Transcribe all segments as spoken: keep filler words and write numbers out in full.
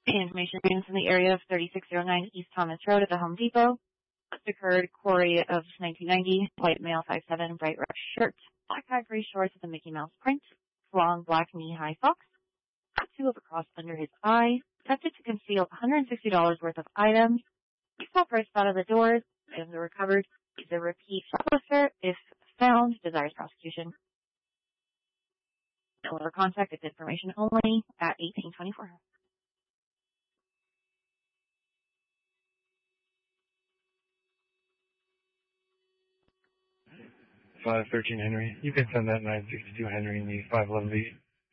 Information units in the area of thirty-six oh nine East Thomas Road at the Home Depot. This occurred Corey of nineteen ninety, white male, five seven, bright red shirt, black tie, gray shorts with a Mickey Mouse print, long black knee-high socks, tattoo of a cross under his eye, attempted to conceal one hundred sixty dollars worth of items. He stopped right out of the doors. Items were recovered. He's a repeat shoplifter. If found, desires prosecution. No other contact. It's information only at eighteen twenty-four. five thirteen Henry. You can send that nine sixty-two Henry in the five eleven B.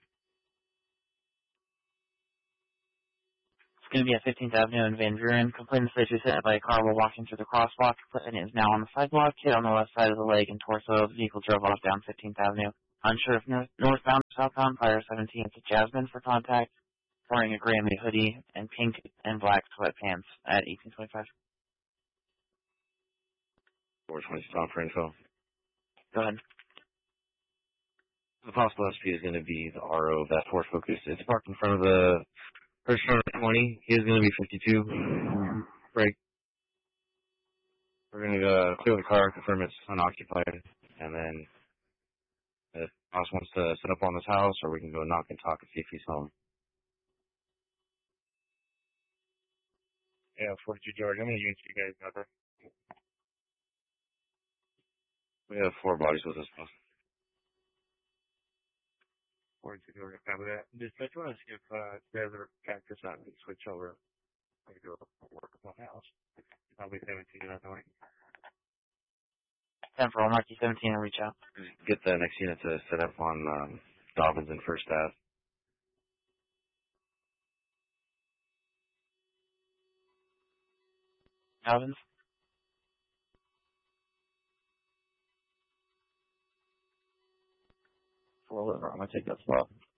It's going to be at fifteenth Avenue in Van Buren. Complainant says she was hit by a car while walking through the crosswalk and is now on the sidewalk, hit on the left side of the leg and torso. The vehicle drove off down fifteenth Avenue. Unsure if north, northbound or southbound, fire seventeen to Jasmine for contact, wearing a Grammy hoodie and pink and black sweatpants at eighteen twenty-five. four twenty stop for info. Go ahead. The possible S P is going to be the R O of that Ford Focus. It's parked in front of the person on twenty. He is going to be fifty-two. Break. We're going to uh, clear the car, confirm it's unoccupied, and then if boss wants to set up on this house, or we can go knock and talk and see if he's home. Yeah, forty-two George. I'm going to use you guys number. We have four bodies with us, boss. forty-two George. Copy that. Just I want to see if uh, Desert Cactus out and switch over. I can do a work on my house. I'll be seventeen in authority. ten for I'll mark you seventeen and reach out. Get the next unit to set up on um, Dobbins and First Ave. Dobbins? For a little, I'm going to take that spot.